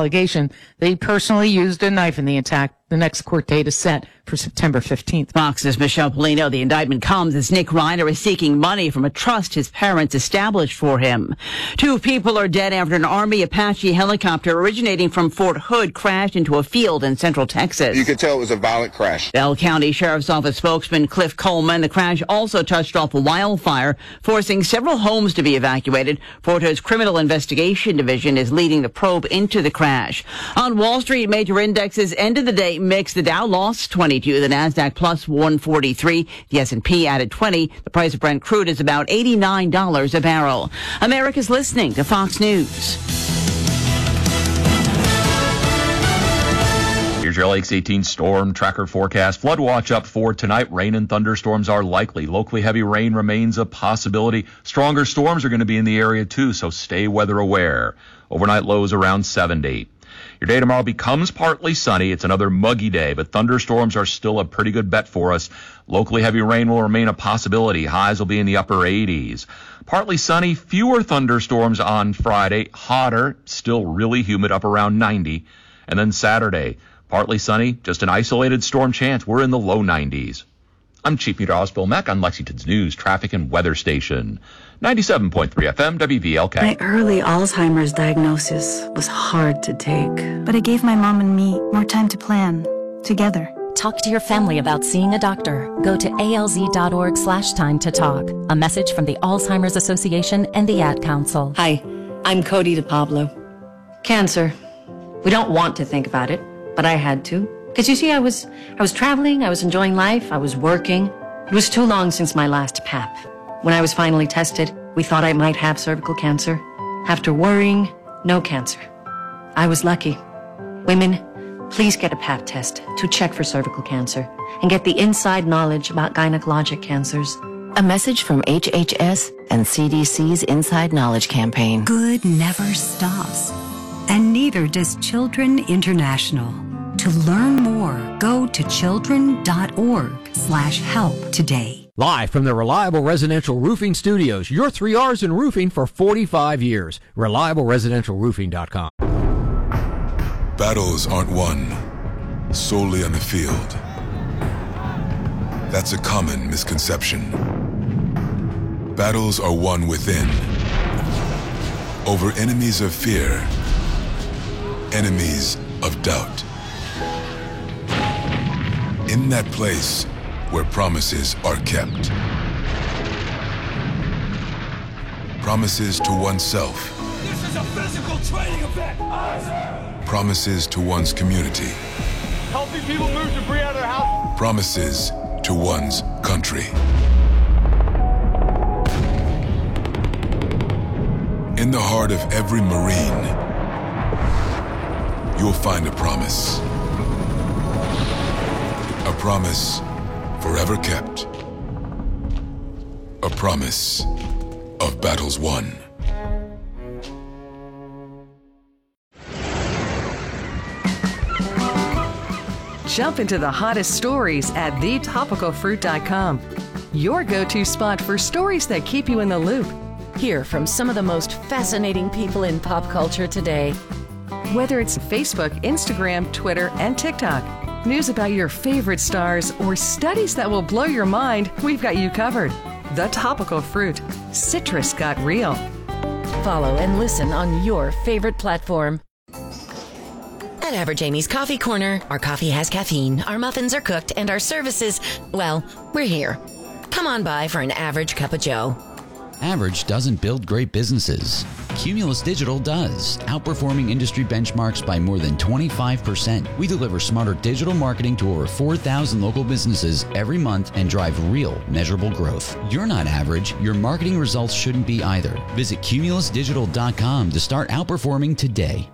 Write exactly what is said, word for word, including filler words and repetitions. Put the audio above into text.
allegation that he personally used a knife in the attack. The next court date is set for September fifteenth. Fox's Michelle Polino. The indictment comes as Nick Reiner is seeking money from a trust his parents established for him. Two people are dead after an Army Apache helicopter originating from Fort Hood crashed into a field in central Texas. You could tell it was a violent crash. Bell County Sheriff's Office spokesman Cliff Coleman. The crash also touched off a wildfire, forcing several homes to be evacuated. Fort Hood's Criminal Investigation Division is leading the probe into the crash. On Wall Street, major indexes ended the day mixed. The Dow lost twenty-two, the Nasdaq plus one forty-three, the S and P added twenty. The price of Brent crude is about eighty-nine dollars a barrel. America's listening to Fox News. Here's your L X eighteen storm tracker forecast. Flood watch up for tonight. Rain and thunderstorms are likely. Locally heavy rain remains a possibility. Stronger storms are going to be in the area too, so stay weather aware. Overnight lows around seventy. Your day tomorrow becomes partly sunny. It's another muggy day, but thunderstorms are still a pretty good bet for us. Locally heavy rain will remain a possibility. Highs will be in the upper eighties. Partly sunny, fewer thunderstorms on Friday. Hotter, still really humid, up around ninety. And then Saturday, partly sunny, just an isolated storm chance. We're in the low nineties. I'm Chief Meteorologist Bill Mack on Lexington's News, Traffic and Weather Station. ninety-seven point three F M, W V L K. My early Alzheimer's diagnosis was hard to take. But it gave my mom and me more time to plan, together. Talk to your family about seeing a doctor. Go to alz.org slash time to talk. A message from the Alzheimer's Association and the Ad Council. Hi, I'm Cody DePablo. Cancer. We don't want to think about it, but I had to. Because you see, I was, I was traveling, I was enjoying life, I was working. It was too long since my last P A P. When I was finally tested, we thought I might have cervical cancer. After worrying, no cancer. I was lucky. Women, please get a P A P test to check for cervical cancer and get the inside knowledge about gynecologic cancers. A message from H H S and C D C's Inside Knowledge campaign. Good never stops, and neither does Children International. To learn more, go to children.org slash help today. Live from the Reliable Residential Roofing Studios, your three R's in roofing for forty-five years. reliable residential roofing dot com. Battles aren't won solely on the field. That's a common misconception. Battles are won within, over enemies of fear, enemies of doubt. In that place where promises are kept. Promises to oneself. This is a physical training event. Promises to one's community. Helping people move debris out of their house. Promises to one's country. In the heart of every Marine, you'll find a promise. A promise forever kept. A promise of battles won. Jump into the hottest stories at the topical fruit dot com. Your go-to spot for stories that keep you in the loop. Hear from some of the most fascinating people in pop culture today. Whether it's Facebook, Instagram, Twitter, and TikTok. News about your favorite stars or studies that will blow your mind, we've got you covered. The Topical Fruit. Citrus got real. Follow and listen on your favorite platform. At Average Amy's Coffee Corner, our coffee has caffeine, our muffins are cooked, and our services, well, we're here. Come on by for an average cup of joe. Average doesn't build great businesses. Cumulus Digital does, outperforming industry benchmarks by more than twenty-five percent. We deliver smarter digital marketing to over four thousand local businesses every month and drive real, measurable growth. You're not average. Your marketing results shouldn't be either. Visit cumulus digital dot com to start outperforming today.